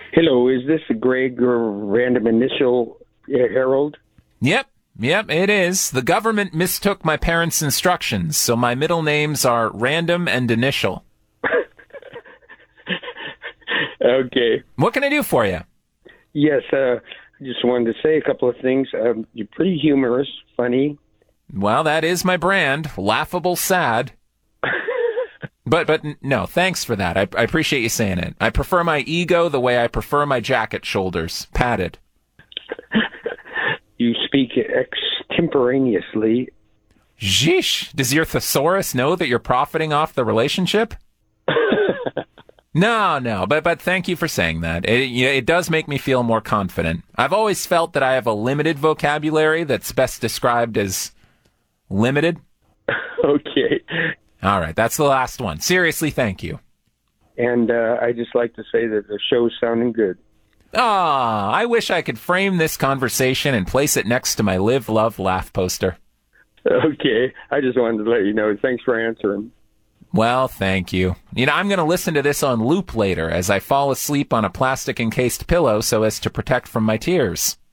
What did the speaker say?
Hello, is this Greg or Random Initial Herald? Yep, it is. The government mistook my parents' instructions, so my middle names are Random and Initial. Okay. What can I do for you? Yes, just wanted to say a couple of things. You're pretty humorous, funny. Well, that is my brand. Laughable, sad. But no, thanks for that. I appreciate you saying it. I prefer my ego the way I prefer my jacket shoulders, padded. You speak extemporaneously. Sheesh. Does your thesaurus know that you're profiting off the relationship? No, but thank you for saying that. It does make me feel more confident. I've always felt that I have a limited vocabulary that's best described as limited. Okay. All right, that's the last one. Seriously, thank you. And I just like to say that the show's sounding good. I wish I could frame this conversation and place it next to my Live, Love, Laugh poster. Okay, I just wanted to let you know. Thanks for answering. Well, thank you. I'm going to listen to this on loop later as I fall asleep on a plastic-encased pillow so as to protect from my tears.